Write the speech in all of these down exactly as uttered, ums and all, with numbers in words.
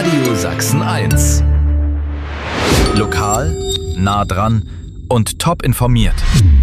Radio Sachsen eins. Lokal, nah dran und top informiert.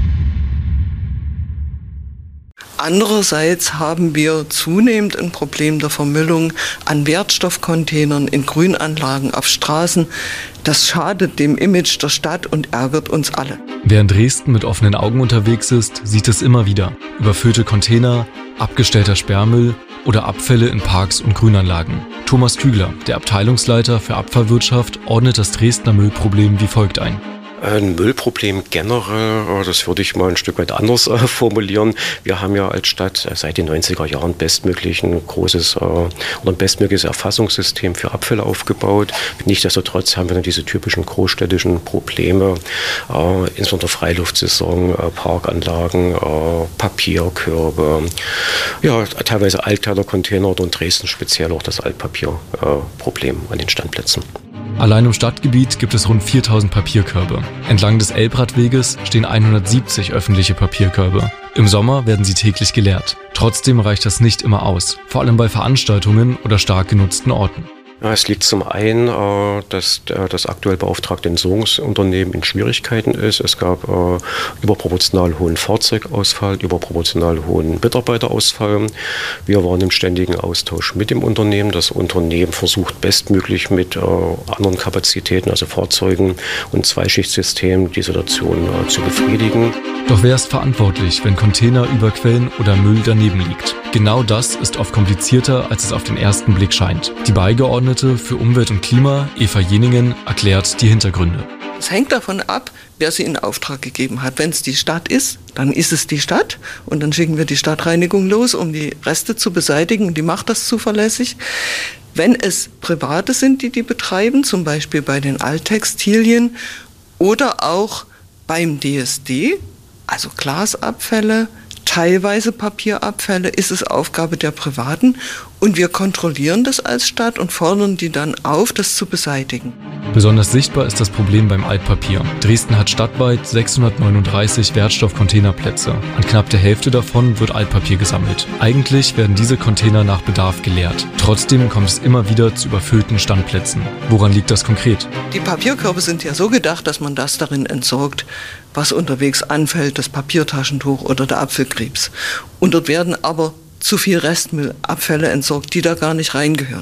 Andererseits haben wir zunehmend ein Problem der Vermüllung an Wertstoffcontainern in Grünanlagen auf Straßen. Das schadet dem Image der Stadt und ärgert uns alle. Wer in Dresden mit offenen Augen unterwegs ist, sieht es immer wieder. Überfüllte Container, abgestellter Sperrmüll oder Abfälle in Parks und Grünanlagen. Thomas Kügler, der Abteilungsleiter für Abfallwirtschaft, ordnet das Dresdner Müllproblem wie folgt ein. Ein Müllproblem generell, das würde ich mal ein Stück weit anders äh, formulieren. Wir haben ja als Stadt seit den neunziger Jahren bestmöglich ein großes äh, oder ein bestmögliches Erfassungssystem für Abfälle aufgebaut. Nichtsdestotrotz haben wir dann diese typischen großstädtischen Probleme, äh, insbesondere Freiluftsaison, äh, Parkanlagen, äh, Papierkörbe, ja, teilweise Altteilercontainer oder in Dresden speziell auch das Altpapierproblem äh, an den Standplätzen. Allein im Stadtgebiet gibt es rund viertausend Papierkörbe. Entlang des Elbradweges stehen hundertsiebzig öffentliche Papierkörbe. Im Sommer werden sie täglich geleert. Trotzdem reicht das nicht immer aus, vor allem bei Veranstaltungen oder stark genutzten Orten. Ja, es liegt zum einen, äh, dass äh, das aktuell beauftragte Entsorgungsunternehmen in Schwierigkeiten ist. Es gab äh, überproportional hohen Fahrzeugausfall, überproportional hohen Mitarbeiterausfall. Wir waren im ständigen Austausch mit dem Unternehmen. Das Unternehmen versucht bestmöglich mit äh, anderen Kapazitäten, also Fahrzeugen und Zweischichtssystemen, die Situation äh, zu befriedigen. Doch wer ist verantwortlich, wenn Container überquellen oder Müll daneben liegt? Genau das ist oft komplizierter, als es auf den ersten Blick scheint. Die Beigeordnete für Umwelt und Klima, Eva Jeningen, erklärt die Hintergründe. Es hängt davon ab, wer sie in Auftrag gegeben hat. Wenn es die Stadt ist, dann ist es die Stadt und dann schicken wir die Stadtreinigung los, um die Reste zu beseitigen. Die macht das zuverlässig. Wenn es Private sind, die die betreiben, zum Beispiel bei den Alttextilien oder auch beim D S D, also Glasabfälle, teilweise Papierabfälle, ist es Aufgabe der Privaten und wir kontrollieren das als Stadt und fordern die dann auf, das zu beseitigen. Besonders sichtbar ist das Problem beim Altpapier. Dresden hat stadtweit sechshundertneununddreißig Wertstoffcontainerplätze. An knapp der Hälfte davon wird Altpapier gesammelt. Eigentlich werden diese Container nach Bedarf geleert. Trotzdem kommt es immer wieder zu überfüllten Standplätzen. Woran liegt das konkret? Die Papierkörbe sind ja so gedacht, dass man das darin entsorgt, was unterwegs anfällt, das Papiertaschentuch oder der Apfelkrebs. Und dort werden aber zu viel Restmüllabfälle entsorgt, die da gar nicht reingehören,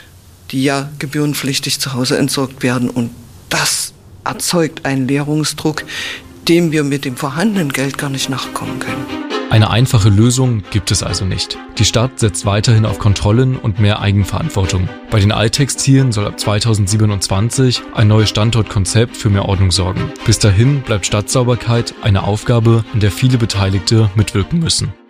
die ja gebührenpflichtig zu Hause entsorgt werden. Und das erzeugt einen Leerungsdruck, dem wir mit dem vorhandenen Geld gar nicht nachkommen können. Eine einfache Lösung gibt es also nicht. Die Stadt setzt weiterhin auf Kontrollen und mehr Eigenverantwortung. Bei den Alttextilien soll ab zweitausendsiebenundzwanzig ein neues Standortkonzept für mehr Ordnung sorgen. Bis dahin bleibt Stadtsauberkeit eine Aufgabe, an der viele Beteiligte mitwirken müssen.